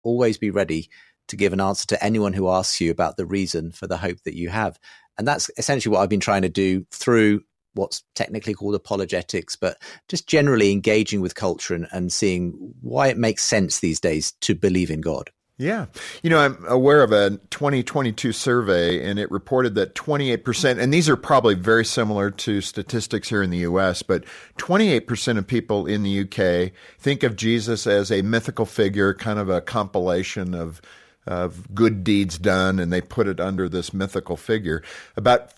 always be ready to give an answer to anyone who asks you about the reason for the hope that you have. And that's essentially what I've been trying to do through what's technically called apologetics, but just generally engaging with culture and seeing why it makes sense these days to believe in God. Yeah. I'm aware of a 2022 survey, and it reported that 28%, and these are probably very similar to statistics here in the U.S., but 28% of people in the U.K. think of Jesus as a mythical figure, kind of a compilation of good deeds done, and they put it under this mythical figure. About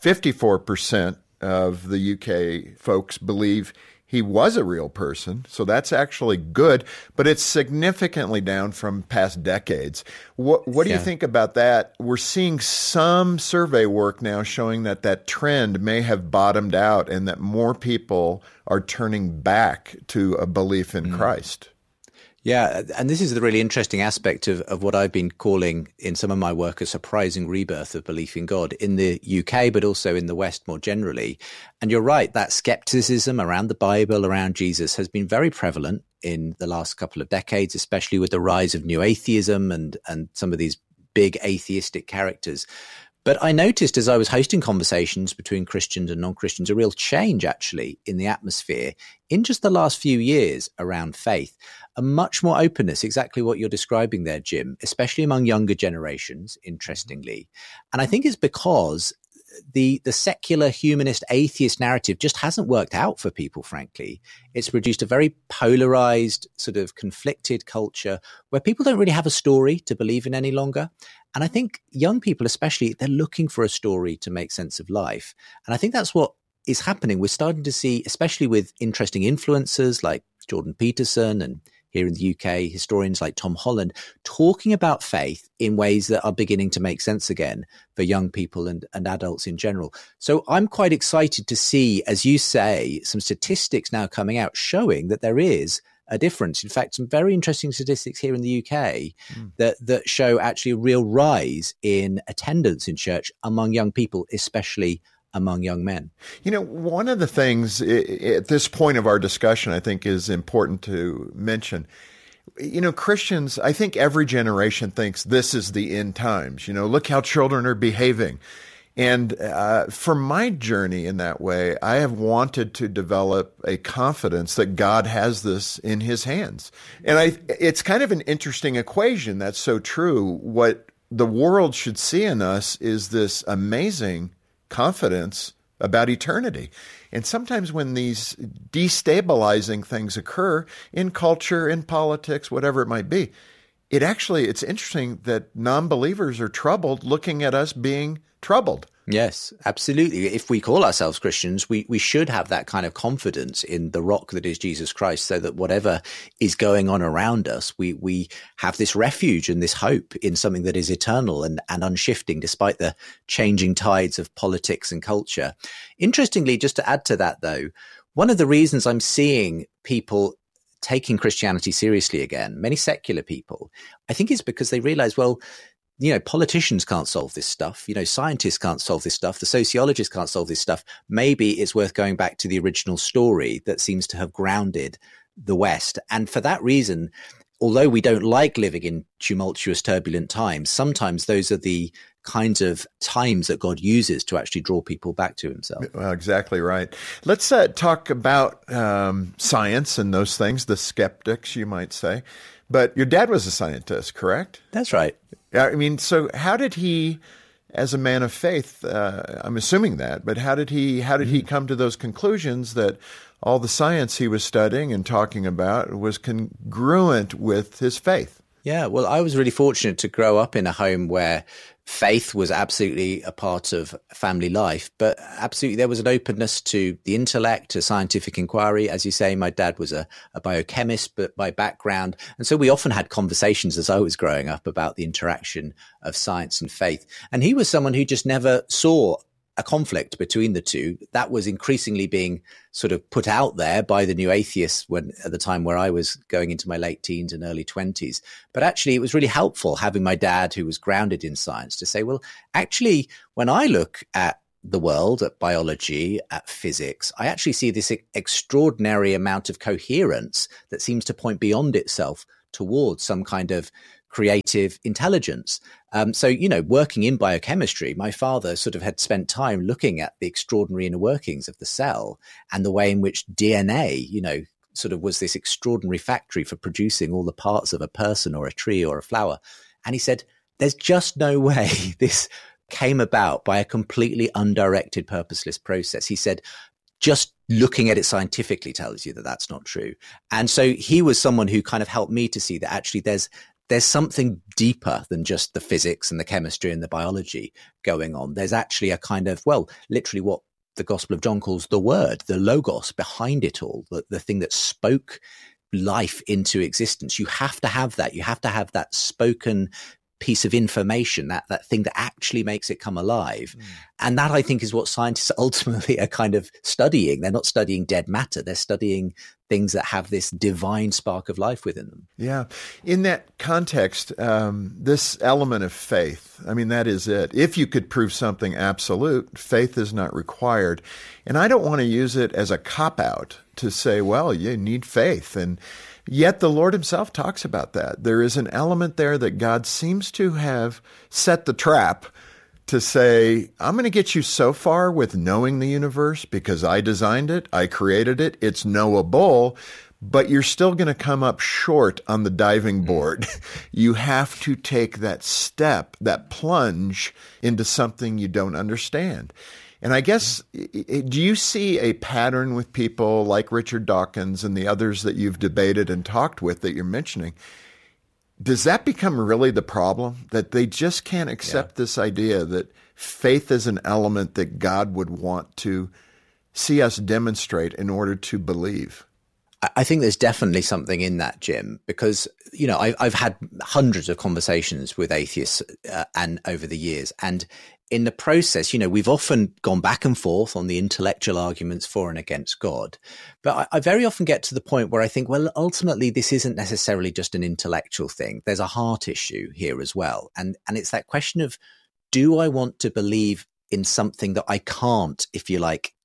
54% of the UK folks believe he was a real person, so that's actually good, but it's significantly down from past decades. What do you think about that? We're seeing some survey work now showing that trend may have bottomed out and that more people are turning back to a belief in Christ. Yeah, and this is the really interesting aspect of what I've been calling in some of my work a surprising rebirth of belief in God in the UK, but also in the West more generally. And you're right, that skepticism around the Bible, around Jesus, has been very prevalent in the last couple of decades, especially with the rise of new atheism and some of these big atheistic characters. But I noticed as I was hosting conversations between Christians and non-Christians, a real change actually in the atmosphere in just the last few years around faith, a much more openness, exactly what you're describing there, Jim, especially among younger generations, interestingly. And I think it's because the secular humanist atheist narrative just hasn't worked out for people, frankly. It's produced a very polarized, sort of conflicted culture where people don't really have a story to believe in any longer. And I think young people, especially, they're looking for a story to make sense of life. And I think that's what is happening. We're starting to see, especially with interesting influencers like Jordan Peterson and here in the UK, historians like Tom Holland, talking about faith in ways that are beginning to make sense again for young people and adults in general. So I'm quite excited to see, as you say, some statistics now coming out showing that there is a difference. In fact, some very interesting statistics here in the UK that show actually a real rise in attendance in church among young people, especially among young men. One of the things at this point of our discussion, I think is important to mention, Christians, I think every generation thinks this is the end times. Look how children are behaving. And for my journey in that way, I have wanted to develop a confidence that God has this in his hands. And it's kind of an interesting equation. That's so true. What the world should see in us is this amazing confidence about eternity. And sometimes when these destabilizing things occur in culture, in politics, whatever it might be, it's interesting that non-believers are troubled looking at us being troubled. Yes, absolutely. If we call ourselves Christians, we should have that kind of confidence in the rock that is Jesus Christ, so that whatever is going on around us, we have this refuge and this hope in something that is eternal and unshifting despite the changing tides of politics and culture. Interestingly, just to add to that, though, one of the reasons I'm seeing people taking Christianity seriously again, many secular people, I think is because they realize, well, politicians can't solve this stuff. Scientists can't solve this stuff. The sociologists can't solve this stuff. Maybe it's worth going back to the original story that seems to have grounded the West. And for that reason, although we don't like living in tumultuous, turbulent times, sometimes those are the kinds of times that God uses to actually draw people back to himself. Well, exactly right. Let's talk about science and those things, the skeptics, you might say. But your dad was a scientist, correct? That's right. So how did he, as a man of faith, I'm assuming that, but how did he come to those conclusions that all the science he was studying and talking about was congruent with his faith? Yeah, well, I was really fortunate to grow up in a home where faith was absolutely a part of family life, but absolutely there was an openness to the intellect, to scientific inquiry. As you say, my dad was a biochemist, but by background. And so we often had conversations as I was growing up about the interaction of science and faith. And he was someone who just never saw a conflict between the two. That was increasingly being sort of put out there by the new atheists at the time where I was going into my late teens and early 20s. But actually, it was really helpful having my dad, who was grounded in science, to say, well, actually, when I look at the world, at biology, at physics, I actually see this extraordinary amount of coherence that seems to point beyond itself towards some kind of creative intelligence. So, working in biochemistry, my father sort of had spent time looking at the extraordinary inner workings of the cell and the way in which DNA, sort of was this extraordinary factory for producing all the parts of a person or a tree or a flower. And he said, there's just no way this came about by a completely undirected, purposeless process. He said, just looking at it scientifically tells you that that's not true. And so he was someone who kind of helped me to see that actually there's something deeper than just the physics and the chemistry and the biology going on. There's actually a kind of, literally what the Gospel of John calls the word, the logos behind it all, the thing that spoke life into existence. You have to have that. You have to have that spoken piece of information, that thing that actually makes it come alive. And that, I think, is what scientists ultimately are kind of studying. They're not studying dead matter. They're studying things that have this divine spark of life within them. Yeah. In that context, this element of faith, I mean, that is it. If you could prove something absolute, faith is not required. And I don't want to use it as a cop-out to say, well, you need faith. And yet the Lord himself talks about that. There is an element there that God seems to have set the trap to say, I'm going to get you so far with knowing the universe because I designed it, I created it, it's knowable, but you're still going to come up short on the diving board. You have to take that step, that plunge into something you don't understand. And I guess, do you see a pattern with people like Richard Dawkins and the others that you've debated and talked with that you're mentioning? Does that become really the problem, that they just can't accept this idea that faith is an element that God would want to see us demonstrate in order to believe? I think there's definitely something in that, Jim, because, I've had hundreds of conversations with atheists and over the years. And in the process, we've often gone back and forth on the intellectual arguments for and against God. But I very often get to the point where I think, well, ultimately, this isn't necessarily just an intellectual thing. There's a heart issue here as well. And it's that question of, do I want to believe in something that I can't, if you like,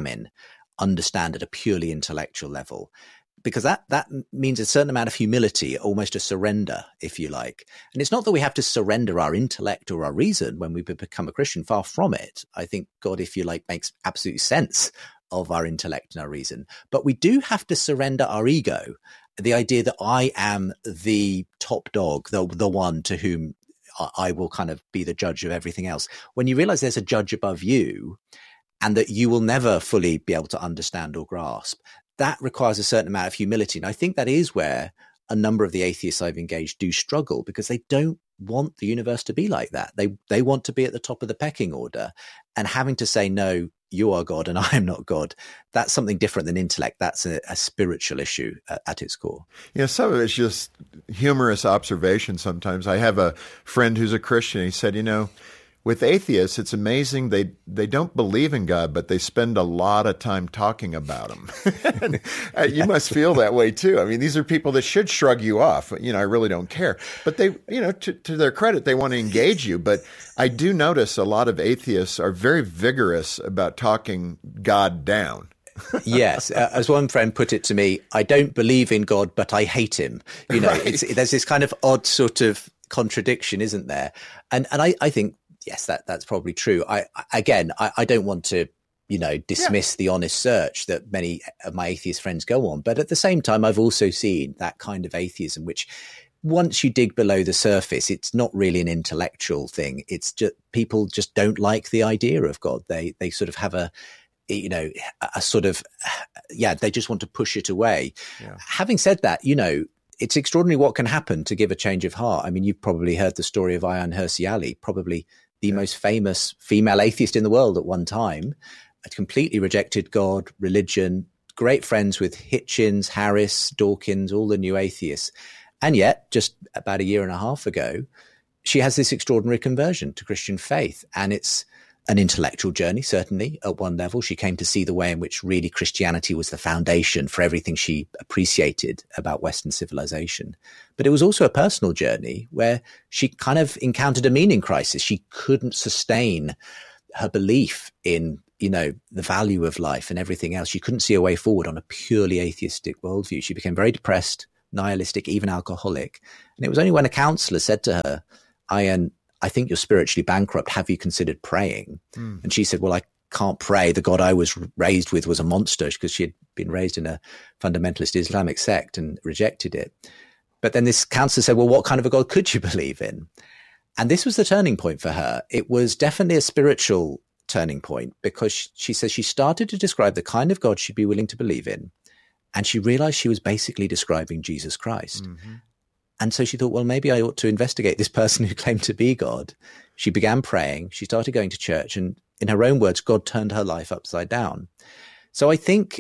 understand at a purely intellectual level? Because that means a certain amount of humility, almost a surrender, if you like. And it's not that we have to surrender our intellect or our reason when we become a Christian, far from it. I think God, if you like, makes absolute sense of our intellect and our reason. But we do have to surrender our ego, the idea that I am the top dog, the one to whom I will kind of be the judge of everything else. When you realize there's a judge above you and that you will never fully be able to understand or grasp, that requires a certain amount of humility. And I think that is where a number of the atheists I've engaged do struggle, because they don't want the universe to be like that. They want to be at the top of the pecking order, and having to say, no, you are God and I am not God. That's something different than intellect. That's a spiritual issue at its core. Yeah, some of it's just humorous observation sometimes. I have a friend who's a Christian. He said, with atheists, it's amazing. They don't believe in God, but they spend a lot of time talking about him. You must feel that way too. I mean, these are people that should shrug you off. I really don't care. But they, to their credit, they want to engage you. But I do notice a lot of atheists are very vigorous about talking God down. Yes. As one friend put it to me, I don't believe in God, but I hate him. Right. There's this kind of odd sort of contradiction, isn't there? And I think, yes, that's probably true. I don't want to, dismiss the honest search that many of my atheist friends go on. But at the same time, I've also seen that kind of atheism, which once you dig below the surface, it's not really an intellectual thing. It's just people just don't like the idea of God. They sort of have they just want to push it away. Yeah. Having said that, it's extraordinary what can happen to give a change of heart. I mean, you've probably heard the story of Ayaan Hirsi Ali, probably the most famous female atheist in the world at one time, had completely rejected God, religion, great friends with Hitchens, Harris, Dawkins, all the new atheists. And yet, just about a year and a half ago, she has this extraordinary conversion to Christian faith. And it's an intellectual journey, certainly, at one level. She came to see the way in which really Christianity was the foundation for everything she appreciated about Western civilization. But it was also a personal journey where she kind of encountered a meaning crisis. She couldn't sustain her belief in, the value of life and everything else. She couldn't see a way forward on a purely atheistic worldview. She became very depressed, nihilistic, even alcoholic. And it was only when a counselor said to her, Ian, I think you're spiritually bankrupt. Have you considered praying? And she said, well, I can't pray. The God I was raised with was a monster, because she had been raised in a fundamentalist Islamic sect and rejected it. But then this counselor said, well, what kind of a God could you believe in? And this was the turning point for her. It was definitely a spiritual turning point, because she says she started to describe the kind of God she'd be willing to believe in. And she realized she was basically describing Jesus Christ. Mm-hmm. And so she thought, well, maybe I ought to investigate this person who claimed to be God. She began praying. She started going to church. And in her own words, God turned her life upside down. So I think,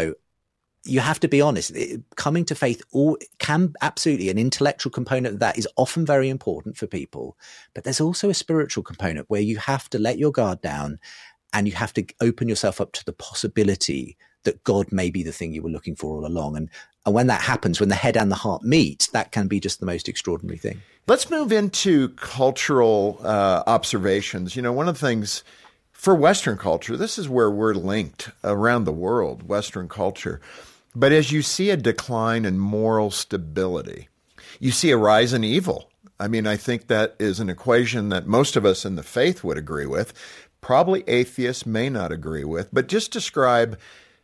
you have to be honest. Coming to faith can absolutely, an intellectual component of that is often very important for people. But there's also a spiritual component where you have to let your guard down and you have to open yourself up to the possibility that God may be the thing you were looking for all along. And when that happens, when the head and the heart meet, that can be just the most extraordinary thing. Let's move into cultural observations. One of the things for Western culture, this is where we're linked around the world, Western culture. But as you see a decline in moral stability, you see a rise in evil. I mean, I think that is an equation that most of us in the faith would agree with. Probably atheists may not agree with, but just describe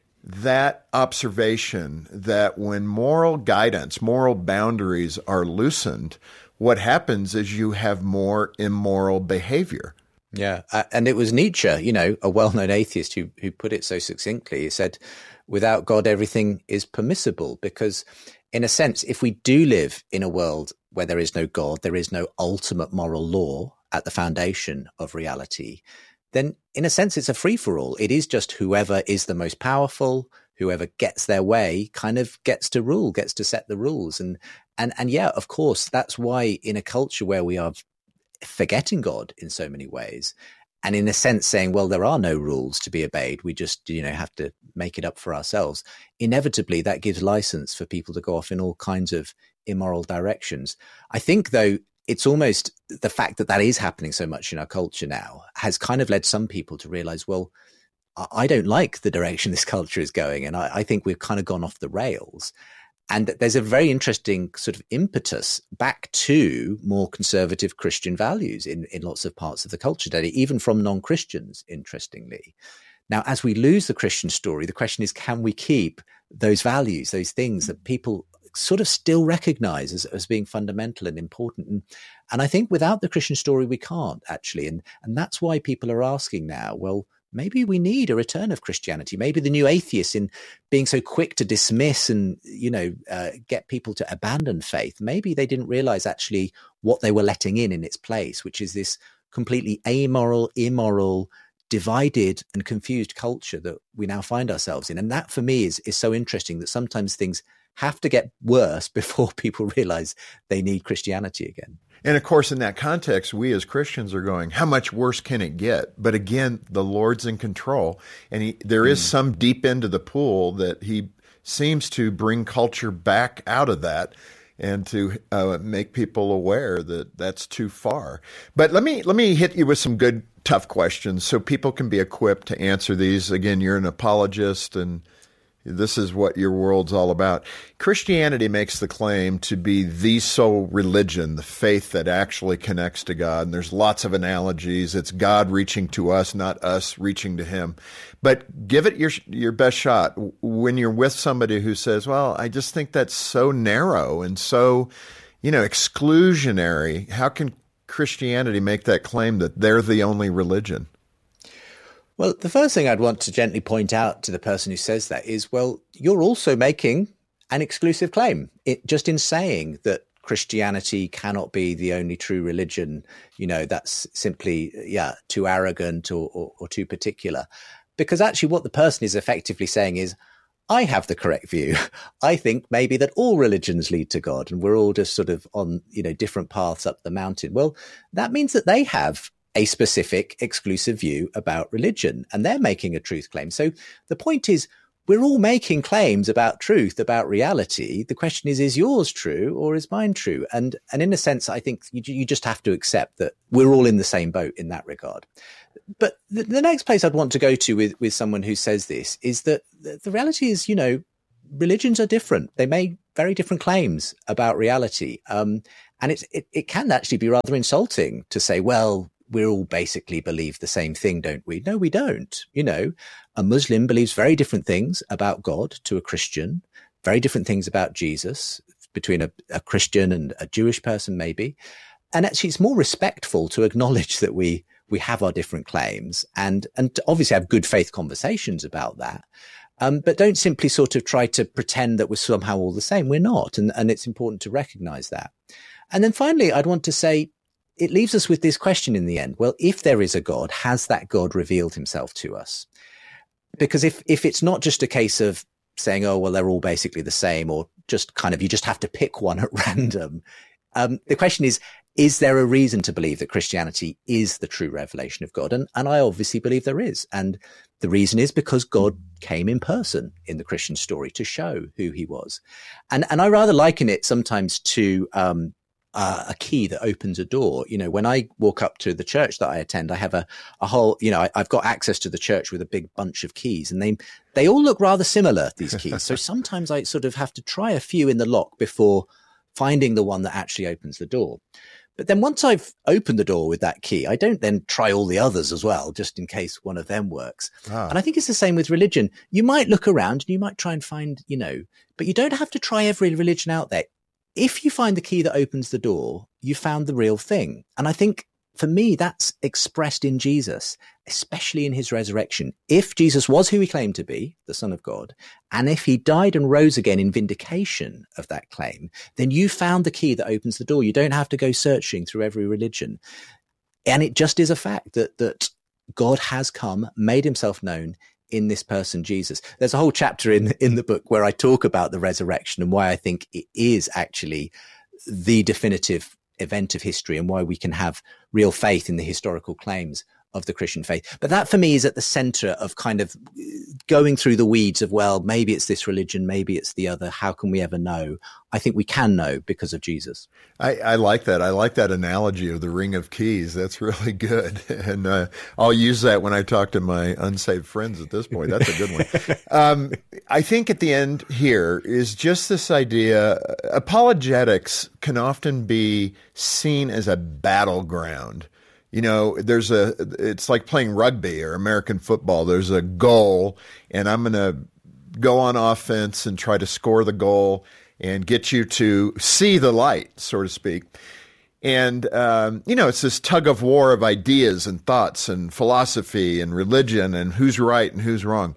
that observation that when moral guidance, moral boundaries are loosened, what happens is you have more immoral behavior. Yeah. And it was Nietzsche, a well-known atheist who put it so succinctly. He said, without God, everything is permissible, because in a sense, if we do live in a world where there is no God, there is no ultimate moral law at the foundation of reality, then in a sense, it's a free-for-all. It is just whoever is the most powerful, whoever gets their way kind of gets to rule, gets to set the rules. And yeah, of course, that's why in a culture where we are forgetting God in so many ways, and in a sense saying, well, there are no rules to be obeyed, we just, have to make it up for ourselves, inevitably that gives license for people to go off in all kinds of immoral directions. I think, though, it's almost the fact that is happening so much in our culture now has kind of led some people to realize, well, I don't like the direction this culture is going. And I think we've kind of gone off the rails. And there's a very interesting sort of impetus back to more conservative Christian values in lots of parts of the culture today, even from non-Christians, interestingly. Now, as we lose the Christian story, the question is, can we keep those values, those things that people sort of still recognize as being fundamental and important? And I think without the Christian story, we can't actually. And that's why people are asking now, well, maybe we need a return of Christianity. Maybe the new atheists, in being so quick to dismiss and, get people to abandon faith, maybe they didn't realize actually what they were letting in its place, which is this completely amoral, immoral, divided and confused culture that we now find ourselves in. And that for me is so interesting, that sometimes things have to get worse before people realize they need Christianity again. And of course, in that context, we as Christians are going, how much worse can it get? But again, the Lord's in control. And there is some deep end of the pool that he seems to bring culture back out of that and to make people aware that that's too far. But let me hit you with some good, tough questions so people can be equipped to answer these. Again, you're an apologist, and this is what your world's all about. Christianity makes the claim to be the sole religion, the faith that actually connects to God. And there's lots of analogies. It's God reaching to us, not us reaching to him. But give it your best shot when you're with somebody who says, well, I just think that's so narrow and so, exclusionary. How can Christianity make that claim that they're the only religion? Well, the first thing I'd want to gently point out to the person who says that is, well, you're also making an exclusive claim. Just in saying that Christianity cannot be the only true religion, that's simply, too arrogant or too particular. Because actually what the person is effectively saying is, I have the correct view. I think maybe that all religions lead to God and we're all just sort of on, different paths up the mountain. Well, that means that they have a specific exclusive view about religion, and they're making a truth claim. So the point is, we're all making claims about truth, about reality. The question is yours true or is mine true? And in a sense, I think you just have to accept that we're all in the same boat in that regard. But the next place I'd want to go to with someone who says this is that the reality is, religions are different. They make very different claims about reality. And it can actually be rather insulting to say, well, we all basically believe the same thing, don't we? No, we don't. A Muslim believes very different things about God to a Christian, very different things about Jesus between a Christian and a Jewish person, maybe. And actually, it's more respectful to acknowledge that we have our different claims and obviously have good faith conversations about that. But don't simply sort of try to pretend that we're somehow all the same. We're not. And it's important to recognize that. And then finally, I'd want to say, it leaves us with this question in the end. Well, if there is a God, has that God revealed himself to us? Because if it's not just a case of saying, oh, well, they're all basically the same, or just kind of, you just have to pick one at random. The question is there a reason to believe that Christianity is the true revelation of God? And I obviously believe there is. And the reason is because God came in person in the Christian story to show who he was. And I rather liken it sometimes to a key that opens a door. When I walk up to the church that I attend, I have a whole, I've got access to the church with a big bunch of keys, and they all look rather similar, these keys. So sometimes I sort of have to try a few in the lock before finding the one that actually opens the door. But then once I've opened the door with that key, I don't then try all the others as well, just in case one of them works. And I think it's the same with religion. You might look around and you might try and find, but you don't have to try every religion out there. If you find the key that opens the door, you found the real thing. And I think for me, that's expressed in Jesus, especially in his resurrection. If Jesus was who he claimed to be, the Son of God, and if he died and rose again in vindication of that claim, then you found the key that opens the door. You don't have to go searching through every religion. And it just is a fact that God has come, made himself known in this person, Jesus. There's a whole chapter in the book where I talk about the resurrection and why I think it is actually the definitive event of history and why we can have real faith in the historical claims of the Christian faith. But that for me is at the center of kind of going through the weeds of, well, maybe it's this religion, maybe it's the other. How can we ever know? I think we can know because of Jesus. I like that. I like that analogy of the ring of keys. That's really good. And I'll use that when I talk to my unsaved friends at this point. That's a good one. I think at the end here is just this idea. Apologetics can often be seen as a battleground. It's like playing rugby or American football. There's a goal, and I'm going to go on offense and try to score the goal and get you to see the light, so to speak. And, it's this tug of war of ideas and thoughts and philosophy and religion and who's right and who's wrong.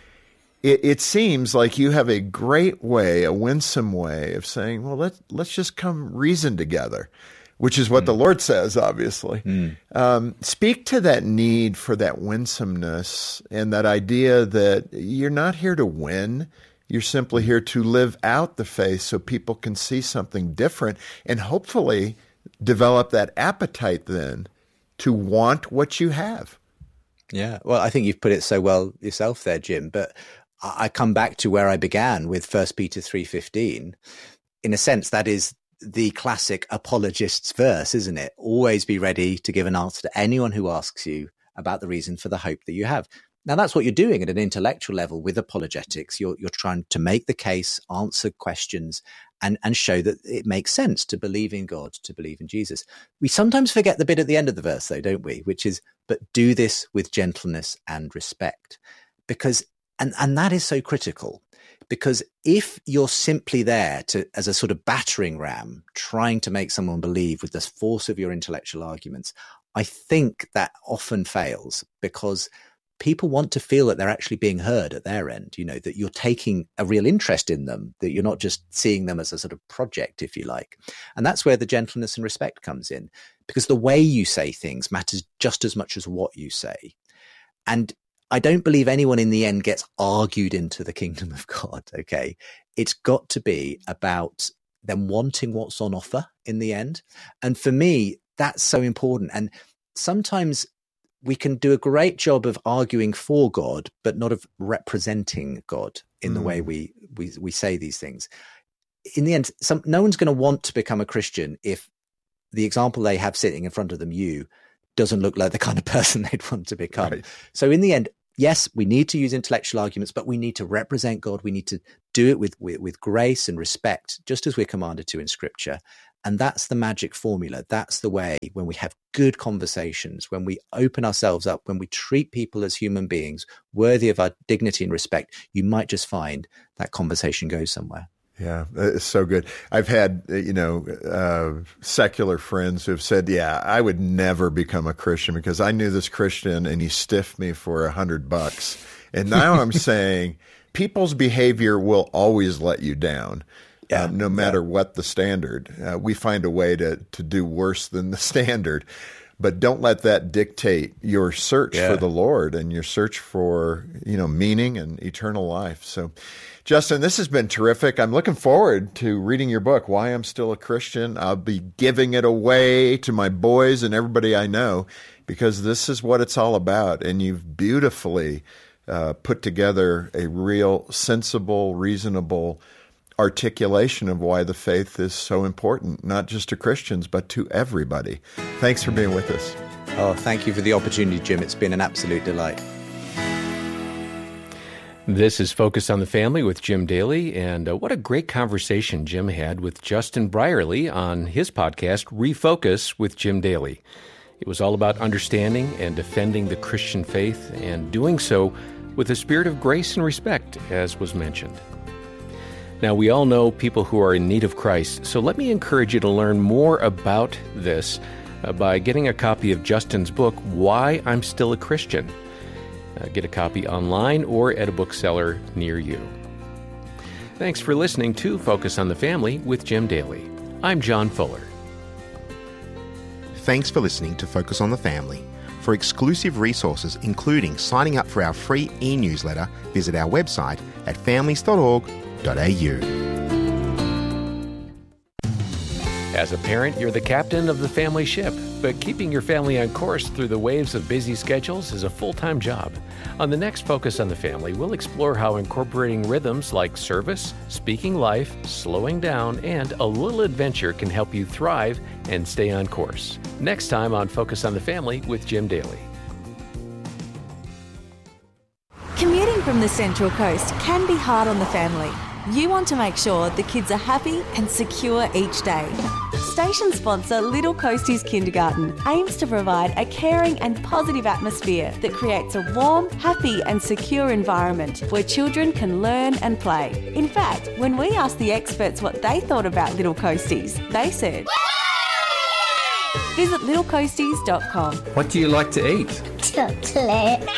It seems like you have a great way, a winsome way of saying, well, let's just come reason together. Which is what the Lord says, obviously. Speak to that need for that winsomeness and that idea that you're not here to win. You're simply here to live out the faith so people can see something different and hopefully develop that appetite then to want what you have. Yeah, well, I think you've put it so well yourself there, Jim. But I come back to where I began with 1 Peter 3:15. In a sense, that is the classic apologist's verse, isn't it? Always be ready to give an answer to anyone who asks you about the reason for the hope that you have. Now, that's what you're doing at an intellectual level with apologetics. You're trying to make the case, answer questions, and show that it makes sense to believe in God, to believe in Jesus. We sometimes forget the bit at the end of the verse, though, don't we? Which is, but do this with gentleness and respect. Because, and that is so critical. Because if you're simply there as a sort of battering ram, trying to make someone believe with the force of your intellectual arguments, I think that often fails because people want to feel that they're actually being heard at their end, that you're taking a real interest in them, that you're not just seeing them as a sort of project, if you like. And that's where the gentleness and respect comes in, because the way you say things matters just as much as what you say. And I don't believe anyone in the end gets argued into the kingdom of God, okay? It's got to be about them wanting what's on offer in the end. And for me, that's so important. And sometimes we can do a great job of arguing for God, but not of representing God in the way we say these things. In the end, no one's going to want to become a Christian if the example they have sitting in front of them, doesn't look like the kind of person they'd want to become. Right. So in the end, yes, we need to use intellectual arguments, but we need to represent God. We need to do it with grace and respect, just as we're commanded to in Scripture. And that's the magic formula. That's the way when we have good conversations, when we open ourselves up, when we treat people as human beings worthy of our dignity and respect, you might just find that conversation goes somewhere. Yeah, it's so good. I've had, secular friends who have said, yeah, I would never become a Christian because I knew this Christian and he stiffed me for $100. And now I'm saying people's behavior will always let you down. No matter what the standard. We find a way to do worse than the standard. But don't let that dictate your search for the Lord and your search for, meaning and eternal life. So, Justin, this has been terrific. I'm looking forward to reading your book, Why I'm Still a Christian. I'll be giving it away to my boys and everybody I know because this is what it's all about. And you've beautifully put together a real sensible, reasonable articulation of why the faith is so important, not just to Christians, but to everybody. Thanks for being with us. Oh, thank you for the opportunity, Jim. It's been an absolute delight. This is Focus on the Family with Jim Daly, and what a great conversation Jim had with Justin Brierley on his podcast, Refocus with Jim Daly. It was all about understanding and defending the Christian faith, and doing so with a spirit of grace and respect, as was mentioned. Now, we all know people who are in need of Christ, so let me encourage you to learn more about this by getting a copy of Justin's book, Why I'm Still a Christian. Get a copy online or at a bookseller near you. Thanks for listening to Focus on the Family with Jim Daly. I'm John Fuller. Thanks for listening to Focus on the Family. For exclusive resources, including signing up for our free e-newsletter, visit our website at families.org.au. As a parent, you're the captain of the family ship, but keeping your family on course through the waves of busy schedules is a full-time job. On the next Focus on the Family, we'll explore how incorporating rhythms like service, speaking life, slowing down, and a little adventure can help you thrive and stay on course. Next time on Focus on the Family with Jim Daly. Commuting from the Central Coast can be hard on the family. You want to make sure the kids are happy and secure each day. Station sponsor Little Coasties Kindergarten aims to provide a caring and positive atmosphere that creates a warm, happy and secure environment where children can learn and play. In fact, when we asked the experts what they thought about Little Coasties, they said, visit littlecoasties.com. What do you like to eat? Chocolate.